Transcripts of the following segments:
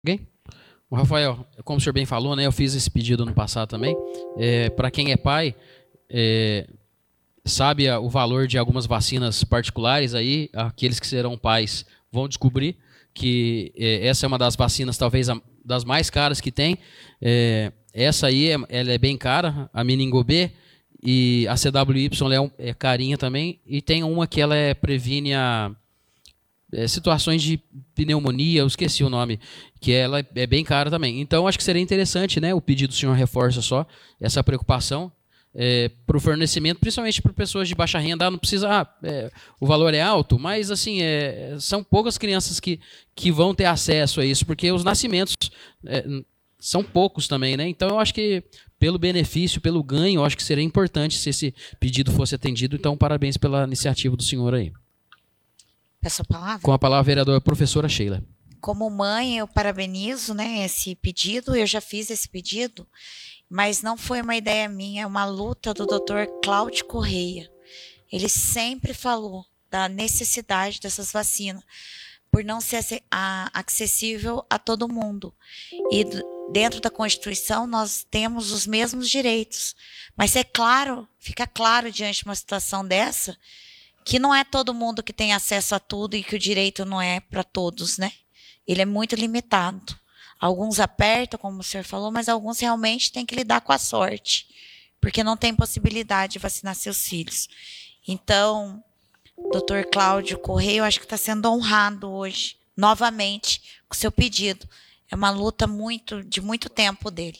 Alguém? O Rafael, como o senhor bem falou, né, eu fiz esse pedido no passado também. Para quem é pai, é, sabe o valor de algumas vacinas particulares aí, aqueles que serão pais vão descobrir que essa é uma das vacinas, talvez das mais caras que tem. Essa aí, ela é bem cara, a Meningo B, e a CWY é carinha também, e tem uma que ela previne situações de pneumonia, eu esqueci o nome, que ela é bem cara também. Então, acho que seria interessante, né? O pedido do senhor reforça só essa preocupação para o fornecimento, principalmente para pessoas de baixa renda. Não precisa, o valor é alto, mas assim, são poucas crianças que vão ter acesso a isso, porque os nascimentos são poucos também, né? Então, eu acho que pelo benefício, pelo ganho, eu acho que seria importante se esse pedido fosse atendido. Então, parabéns pela iniciativa do senhor aí. Peço a palavra. Com a palavra, a vereadora professora Sheila. Como mãe, eu parabenizo, né, esse pedido. Eu já fiz esse pedido, mas não foi uma ideia minha, é uma luta do Dr. Cláudio Correia. Ele sempre falou da necessidade dessas vacinas, por não ser acessível a todo mundo. E dentro da Constituição nós temos os mesmos direitos. Mas é claro, fica claro diante de uma situação dessa, que não é todo mundo que tem acesso a tudo e que o direito não é para todos, né? Ele é muito limitado. Alguns apertam, como o senhor falou, mas alguns realmente têm que lidar com a sorte, porque não tem possibilidade de vacinar seus filhos. Então, doutor Cláudio Correia, eu acho que está sendo honrado hoje, novamente, com o seu pedido. É uma luta de muito tempo dele.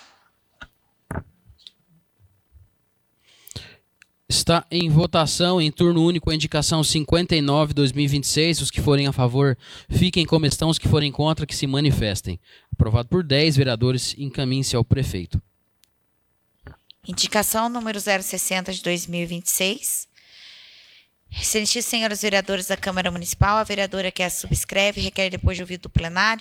Está em votação, em turno único, a indicação 59/2026. Os que forem a favor, fiquem como estão. Os que forem contra, que se manifestem. Aprovado por 10 vereadores, encaminhe-se ao prefeito. Indicação número 060 de 2026. Excelentíssimos senhores vereadores da Câmara Municipal, a vereadora que a subscreve requer, depois de ouvido o plenário,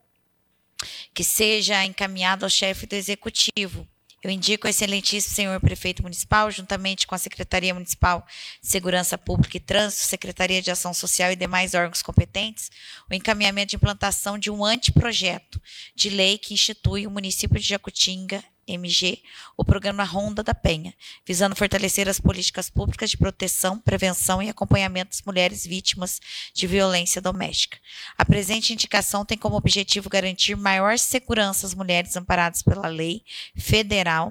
que seja encaminhado ao chefe do Executivo. Eu indico ao excelentíssimo senhor prefeito municipal, juntamente com a Secretaria Municipal de Segurança Pública e Trânsito, Secretaria de Ação Social e demais órgãos competentes, o encaminhamento de implantação de um anteprojeto de lei que institui o município de Jacutinga, MG, o programa Ronda da Penha, visando fortalecer as políticas públicas de proteção, prevenção e acompanhamento das mulheres vítimas de violência doméstica. A presente indicação tem como objetivo garantir maior segurança às mulheres amparadas pela Lei Federal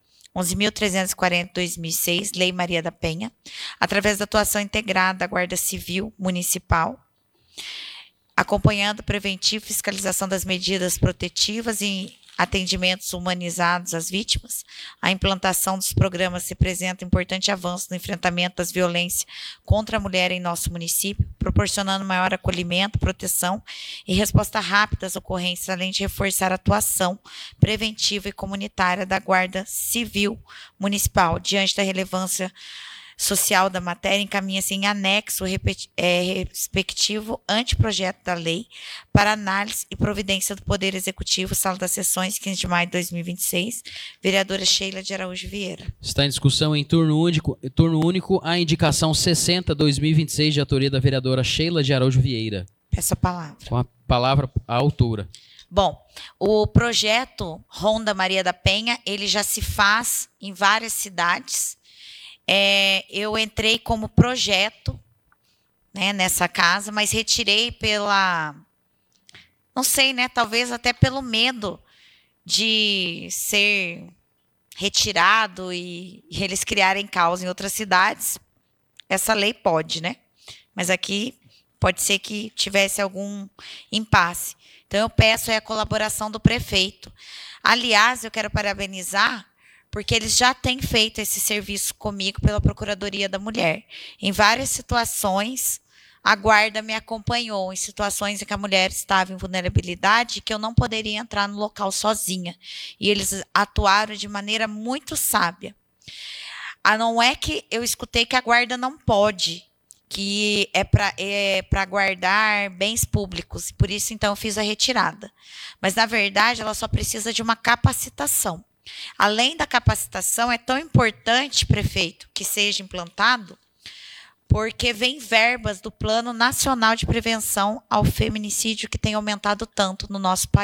11.340/2006, Lei Maria da Penha, através da atuação integrada da Guarda Civil Municipal, acompanhando preventivo e fiscalização das medidas protetivas e atendimentos humanizados às vítimas. A implantação dos programas representa importante avanço no enfrentamento das violências contra a mulher em nosso município, proporcionando maior acolhimento, proteção e resposta rápida às ocorrências, além de reforçar a atuação preventiva e comunitária da Guarda Civil Municipal. Diante da relevância social da matéria, encaminha-se em anexo respectivo anteprojeto da lei para análise e providência do Poder Executivo, Sala das Sessões, 15 de maio de 2026, vereadora Sheila de Araújo Vieira. Está em discussão em turno único a indicação 60/2026 de autoria da vereadora Sheila de Araújo Vieira. Peço a palavra. Com a palavra, a autora. Bom, o projeto Ronda Maria da Penha, ele já se faz em várias cidades. Eu entrei como projeto, né, nessa casa, mas retirei não sei, né, talvez até pelo medo de ser retirado e eles criarem causa em outras cidades. Essa lei pode, né? Mas aqui pode ser que tivesse algum impasse. Então, eu peço a colaboração do prefeito. Aliás, eu quero parabenizar, porque eles já têm feito esse serviço comigo pela Procuradoria da Mulher. Em várias situações, a guarda me acompanhou, em situações em que a mulher estava em vulnerabilidade, que eu não poderia entrar no local sozinha. E eles atuaram de maneira muito sábia. Não é que eu escutei que a guarda não pode, que é para guardar bens públicos. Por isso, então, eu fiz a retirada. Mas, na verdade, ela só precisa de uma capacitação. Além da capacitação, é tão importante, prefeito, que seja implantado porque vem verbas do Plano Nacional de Prevenção ao Feminicídio, que tem aumentado tanto no nosso país.